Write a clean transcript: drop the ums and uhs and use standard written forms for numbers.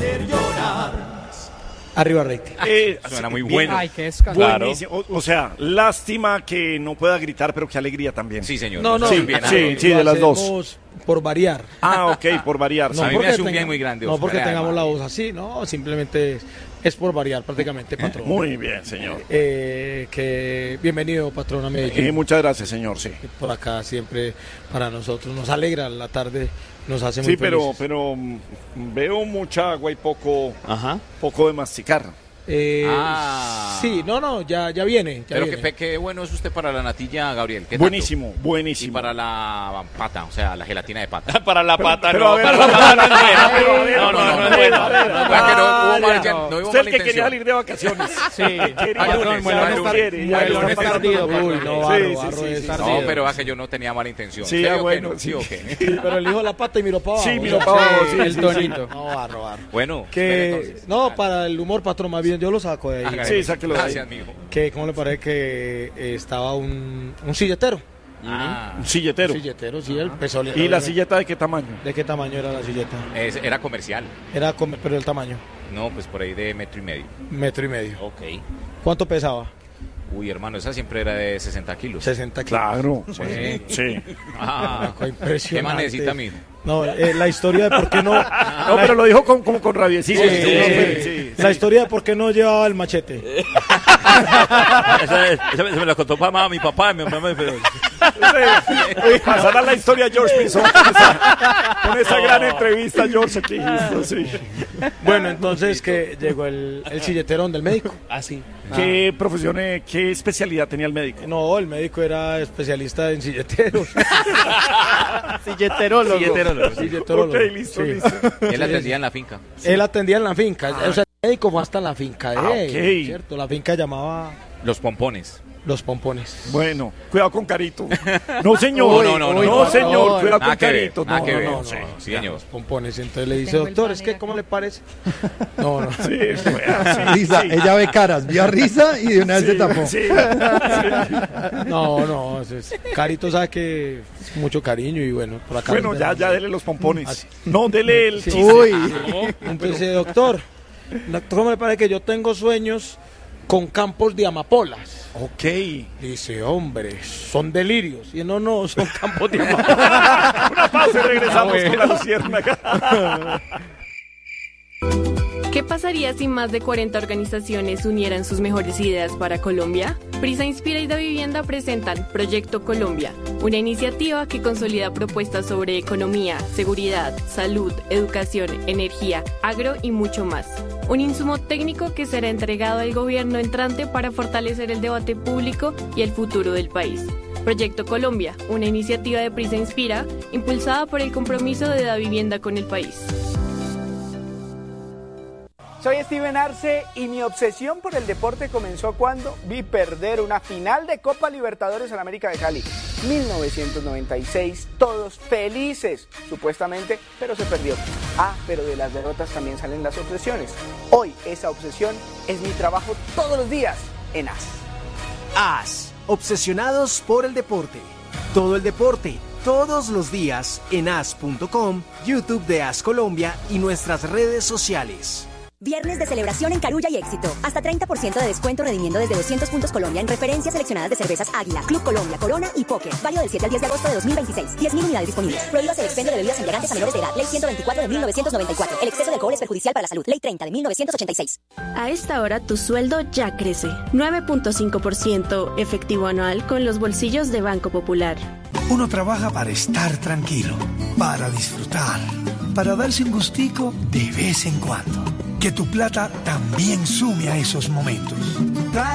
hacer llorar. Arriba Rating. Suena muy bueno. Ay, qué escándalo. Buenísimo. O sea, lástima que no pueda gritar, pero qué alegría también. Sí, señor. No, Nos sí, hace un bien a sí, todos. sí, de las dos. Hacemos por variar. Ah, ok, por variar. No A mí me porque hace un bien muy grande, No Oscar. porque tengamos la voz así, no, simplemente es por variar prácticamente, patrón. Muy bien, señor. Que bienvenido, patrón, a Medellín. Muchas gracias, señor, sí. Por acá siempre para nosotros nos alegra la tarde, nos hace muy Sí, felices. pero veo mucha agua y poco de masticar. Sí, no, ya viene. Pero viene. qué bueno es usted para la natilla, Gabriel. ¿Qué tanto? Buenísimo, buenísimo. Y para la pata, o sea, la gelatina de pata. Para la pata, pero no. a ver, Para la pata no es buena. pero, No es buena. No hubo Usted mala el que quería intención. salir de vacaciones. Sí. Patrón, muelón es tardío. Uy, no, barro es No, tardío. pero va que yo no tenía mala intención. Sí, ¿Usted vio bueno, que no? sí. ¿O qué? Sí, pero elijo la pata y miro para abajo. Sí, miro para abajo, sí, el sí, tonito. No, barro. Bueno, Que, entonces. no, para el humor, patrón, más bien yo lo saco de ahí. Sí, sáquelo de ahí. Gracias, mijo. Que, ¿cómo le parece que estaba un silletero? Un silletero. Un silletero, sí, el peso. ¿Y la silleta de qué tamaño? ¿De qué tamaño era la silleta? Era comercial. Pero el tamaño, No, pues por ahí de 1.5 metros. 1.5 metros. Ok. ¿Cuánto pesaba? Uy, hermano, esa siempre era de 60 kilos. 60 kilos. Claro. Sí. Sí. Ah, Fue impresionante. ¿qué más necesita, mijo? No, la historia de por qué no... No, pero lo dijo como con rabiecito. Sí. La historia de por qué no llevaba el machete. Esa me la contó mi papá, mi mamá. Pasará la historia George Pinzón con esa gran entrevista, George, que hizo, sí. Bueno, entonces que llegó el silletero del médico. Así. ¿Qué profesión, qué especialidad tenía el médico? No, el médico era especialista en silleteros. Silleterólogo. Silleterólogo. Ok, listo, Sí. listo. Él atendía en la finca. Él atendía en la finca. O sea, el médico fue hasta la finca de él, ok. ¿cierto? La finca llamaba Los pompones. Los Pompones. Bueno, cuidado con Carito. No, señor. No, señor, cuidado Nada con que ver, Carito. nada que ver. no, Sí, no, sí, señor. Los Pompones. Entonces le dice, Tengo el doctor, pan es que, era ¿cómo aquí. le parece? No. Sí, fue así. Risa, ella ve caras, vio a risa y de una vez se tapó. Sí. No. Carito sabe que es mucho cariño y bueno, por acá. Bueno, ya dele los pompones. Así. No, dele el Sí. chiste. Uy, Entonces, doctor, ¿cómo le parece que yo tengo sueños con campos de amapolas? Ok. Dice, hombre, son delirios. Y no, son campos de amapolas. Una pausa y regresamos con la luciérnaga. ¿Qué pasaría si más de 40 organizaciones unieran sus mejores ideas para Colombia? Prisa Inspira y Da Vivienda presentan Proyecto Colombia, una iniciativa que consolida propuestas sobre economía, seguridad, salud, educación, energía, agro y mucho más. Un insumo técnico que será entregado al gobierno entrante para fortalecer el debate público y el futuro del país. Proyecto Colombia, una iniciativa de Prisa Inspira, impulsada por el compromiso de Da Vivienda con el país. Soy Steven Arce y mi obsesión por el deporte comenzó cuando vi perder una final de Copa Libertadores en América de Cali. 1996, todos felices, supuestamente, pero se perdió. Pero de las derrotas también salen las obsesiones. Hoy esa obsesión es mi trabajo todos los días en AS. AS, obsesionados por el deporte. Todo el deporte, todos los días en as.com, YouTube de AS Colombia y nuestras redes sociales. Viernes de celebración en Carulla y Éxito. Hasta 30% de descuento redimiendo desde 200 puntos Colombia en referencias seleccionadas de cervezas Águila, Club Colombia, Corona y Póker. Válido del 7 al 10 de agosto de 2026. 10.000 unidades disponibles. Prohíbas el expendio de bebidas embriagantes a menores de edad. Ley 124 de 1994. El exceso de alcohol es perjudicial para la salud. Ley 30 de 1986. A esta hora tu sueldo ya crece. 9.5% efectivo anual con los bolsillos de Banco Popular. Uno trabaja para estar tranquilo, para disfrutar, para darse un gustico de vez en cuando. Que tu plata también sume a esos momentos.